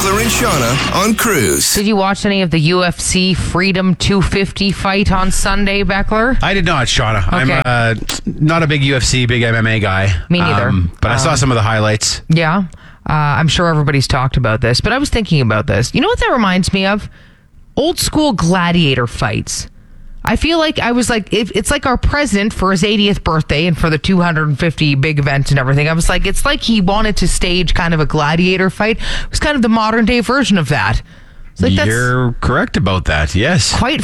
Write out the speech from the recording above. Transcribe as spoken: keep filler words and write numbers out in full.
Beckler and Shauna on Cruise. Did you watch any of the U F C Freedom two fifty fight on Sunday, Beckler? I did not, Shauna. Okay. I'm uh, not a big U F C, big M M A guy. Me neither. Um, but I saw Um, some of the highlights. Yeah. Uh, I'm sure everybody's talked about this, but I was thinking about this. You know what that reminds me of? Old school gladiator fights. I feel like I was like, if it's like our president for his eightieth birthday and for the two hundred fifty big event and everything. I was like, it's like he wanted to stage kind of a gladiator fight. It was kind of the modern day version of that. It's like, that's You're correct about that, yes. quite